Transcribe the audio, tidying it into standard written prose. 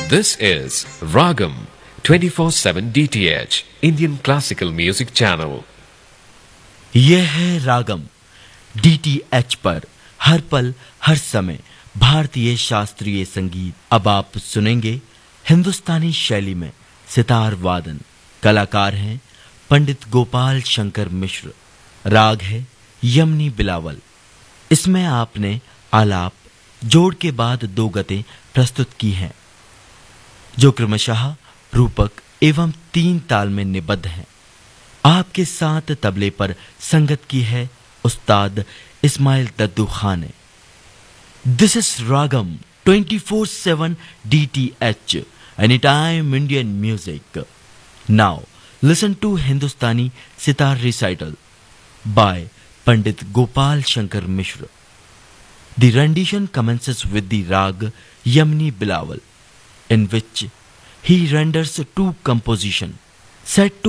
This is Ragam 24/7 DTH Indian Classical Music Channel. यह है रागम DTH पर हर पल हर समय भारतीय शास्त्रीय संगीत। अब आप सुनेंगे हिंदुस्तानी शैली में सितार वादन। कलाकार हैं पंडित गोपाल शंकर मिश्र। राग है यमनी बिलावल। इसमें आपने आलाप जोड़ के बाद दो गतें प्रस्तुत की हैं, जो क्रमशः रूपक एवं तीन ताल में निबद्ध हैं। आपके साथ तबले पर संगत की है उस्ताद इस्माइल दद्दू खान ने। This is ragam 24/7 DTH, anytime Indian music. Now listen to Hindustani sitar recital by Pandit Gopal Shankar Mishra. The rendition commences with the rag Yamni Bilawal, in which he renders two compositions set to